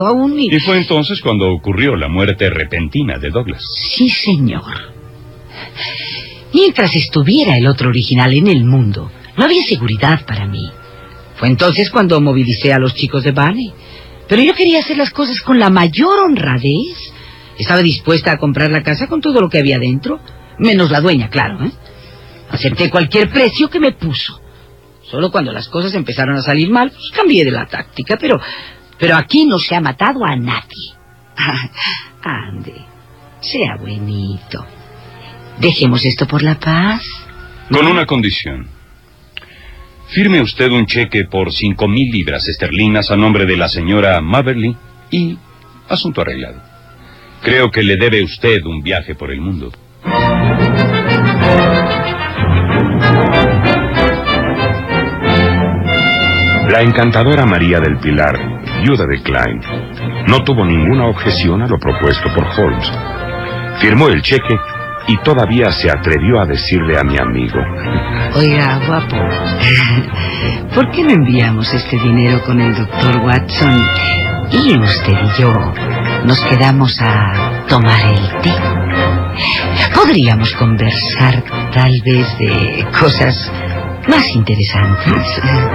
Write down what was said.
aún Y fue entonces cuando ocurrió la muerte repentina de Douglas. Sí, señor. Mientras estuviera el otro original en el mundo, no había seguridad para mí. Fue entonces cuando movilicé a los chicos de Bunny. Pero yo quería hacer las cosas con la mayor honradez. Estaba dispuesta a comprar la casa con todo lo que había dentro, menos la dueña, claro, ¿eh? Acepté cualquier precio que me puso. Solo cuando las cosas empezaron a salir mal, pues cambié de la táctica, pero aquí no se ha matado a nadie. Ande, sea buenito. Dejemos esto por la paz. Con una condición. Firme usted un cheque por 5,000 libras esterlinas a nombre de la señora Maberly y asunto arreglado. Creo que le debe usted un viaje por el mundo. La encantadora María del Pilar, viuda de Klein, no tuvo ninguna objeción a lo propuesto por Holmes. Firmó el cheque y todavía se atrevió a decirle a mi amigo: Oiga, guapo, ¿por qué no enviamos este dinero con el doctor Watson y usted y yo nos quedamos a tomar el té? Podríamos conversar tal vez de cosas más interesantes.